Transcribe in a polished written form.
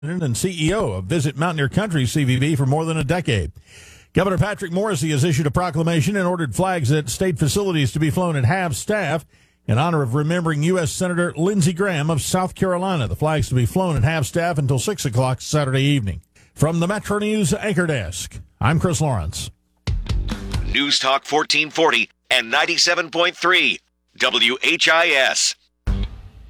and CEO of Visit Mountaineer Country CVB for more than a decade. Governor Patrick Morrisey has issued a proclamation and ordered flags at state facilities to be flown at half-staff in honor of remembering U.S. Senator Lindsey Graham of South Carolina. The flags to be flown at half-staff until 6 o'clock Saturday evening. From the Metro News Anchor Desk, I'm Chris Lawrence. News Talk 1440 and 97.3 WHIS.